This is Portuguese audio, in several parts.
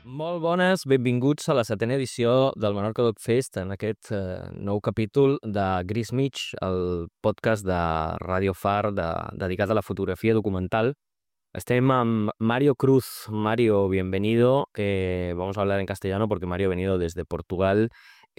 Molt bones, benvinguts a la 7ª edició del Menorca Dog Fest, en aquest nou capítol de Gris Mig, el podcast de Radio Far dedicat a la fotografia documental. Estem amb Mario Cruz. Mario, bienvenido. Vamos a hablar en castellano porque Mario ha venido desde Portugal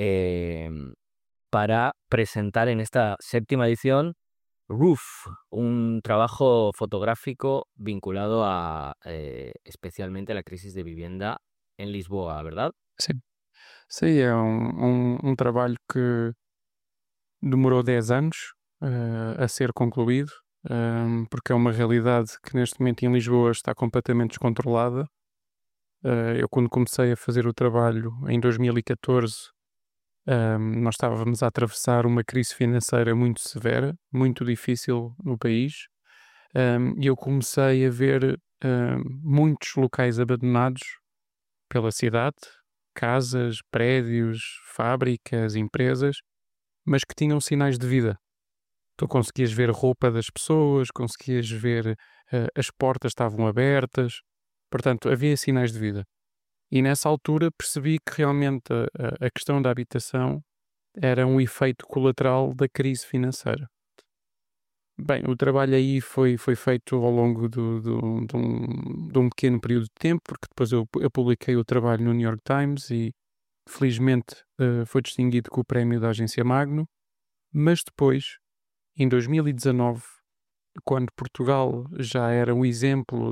para presentar en esta 7ª edición Roof, un trabajo fotográfico vinculado a especialmente a la crisis de vivienda em Lisboa, verdade? Sim, é um trabalho que demorou 10 anos a ser concluído, porque é uma realidade que neste momento em Lisboa está completamente descontrolada. Eu, quando comecei a fazer o trabalho em 2014, nós estávamos a atravessar uma crise financeira muito severa, muito difícil no país, e eu comecei a ver muitos locais abandonados pela cidade, casas, prédios, fábricas, empresas, mas que tinham sinais de vida. Tu conseguias ver roupa das pessoas, conseguias ver as portas estavam abertas, portanto havia sinais de vida. E nessa altura percebi que realmente a questão da habitação era um efeito colateral da crise financeira. Bem, o trabalho aí foi feito ao longo de um pequeno período de tempo, porque depois eu publiquei o trabalho no New York Times e felizmente foi distinguido com o prémio da agência Magno, mas depois, em 2019, quando Portugal já era um exemplo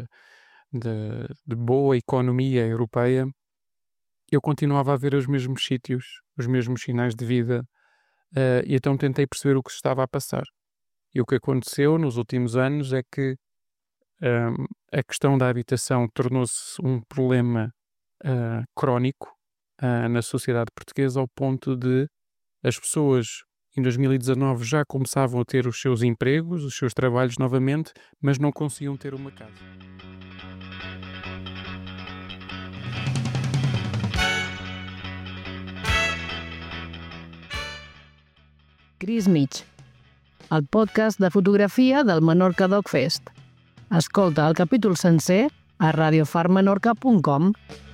de boa economia europeia, eu continuava a ver os mesmos sítios, os mesmos sinais de vida, e então tentei perceber o que se estava a passar. E o que aconteceu nos últimos anos é que a questão da habitação tornou-se um problema crónico na sociedade portuguesa, ao ponto de as pessoas em 2019 já começavam a ter os seus empregos, os seus trabalhos novamente, mas não conseguiam ter uma casa. Gris Mig, el podcast de fotografia del Menorca Dog Fest. Escolta el capítol sencer a radiofarmenorca.com.